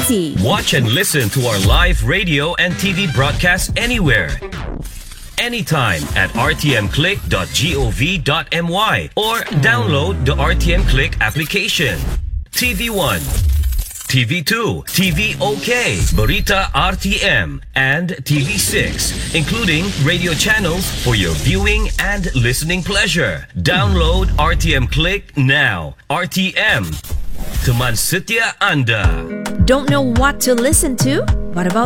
City. Watch and listen to our live radio and TV broadcasts anywhere, anytime at rtmclick.gov.my or download the RTM Click application. TV1, TV2, TV OK, Barita RTM, and TV6, including radio channels for your viewing and listening pleasure. Download RTM Click now. RTM, teman setia anda. Don't know what to listen to? What about